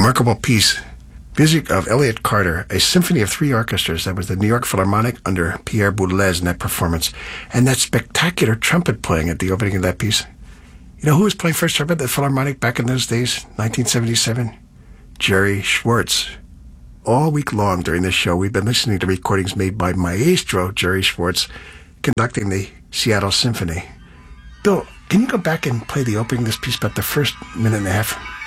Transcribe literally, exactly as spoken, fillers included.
remarkable piece. Music of Elliott Carter, a symphony of three orchestras. That was the New York Philharmonic under Pierre Boulez in that performance. And that spectacular trumpet playing at the opening of that piece. You know who was playing first trumpet at the Philharmonic back in those days, nineteen seventy-seven? Jerry Schwartz. All week long during this show, we've been listening to recordings made by Maestro Jerry Schwartz conducting the Seattle Symphony. Bill, can you go back and play the opening of this piece, about the first minute and a half?